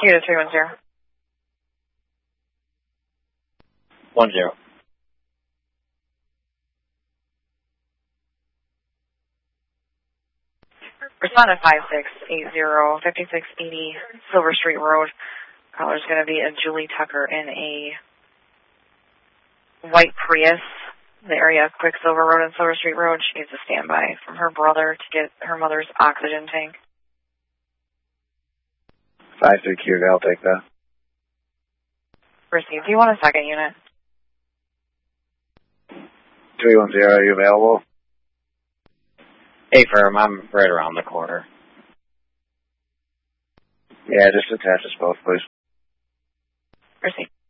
Unit 310. 10. Respondent 5680, 5680 Silver Street Road. Caller's going to be a Julie Tucker in a white Prius. The area of Quicksilver Road and Silver Street Road. She needs a standby from her brother to get her mother's oxygen tank. 5-3 Q, I'll take that. Received. Do you want a second unit? 310, are you available? Hey, firm, I'm right around the corner. Yeah, just attach us both, please. Received.